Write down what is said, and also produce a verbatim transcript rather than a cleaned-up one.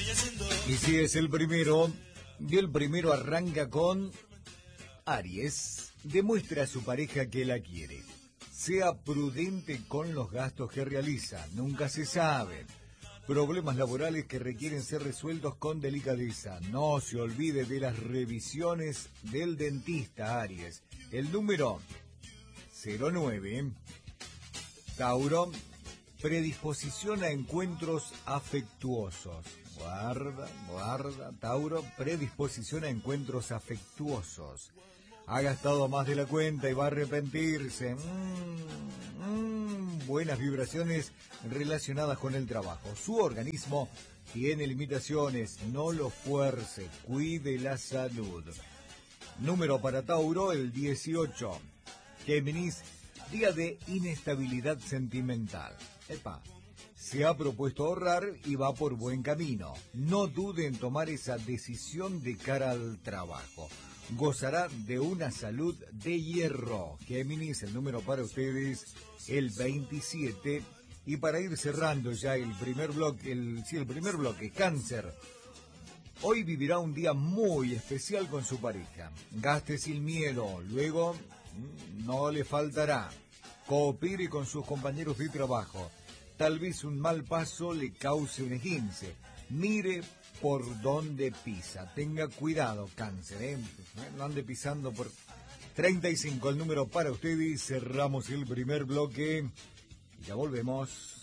Y si es el primero, y el primero arranca con Aries. Demuestra a su pareja que la quiere. Sea prudente con los gastos que realiza, nunca se sabe. Problemas laborales que requieren ser resueltos con delicadeza. No se olvide de las revisiones del dentista, Aries. El número cero nueve. Tauro, predisposición a encuentros afectuosos. Guarda, guarda, Tauro, predisposición a encuentros afectuosos. Ha gastado más de la cuenta y va a arrepentirse. Mm, mm, buenas vibraciones relacionadas con el trabajo. Su organismo tiene limitaciones, no lo fuerce, cuide la salud. Número para Tauro, el dieciocho. Géminis, día de inestabilidad sentimental. Epa, se ha propuesto ahorrar y va por buen camino. No dude en tomar esa decisión de cara al trabajo. Gozará de una salud de hierro. Géminis, el número para ustedes, el veintisiete. Y para ir cerrando ya el primer bloque, el, sí, el primer bloque, Cáncer. Hoy vivirá un día muy especial con su pareja. Gaste sin miedo, luego no le faltará. Coopere con sus compañeros de trabajo. Tal vez un mal paso le cause un esguince. Mire por dónde pisa. Tenga cuidado, Cáncer, ¿eh? No ande pisando por... treinta y cinco, el número para ustedes. Cerramos el primer bloque y ya volvemos.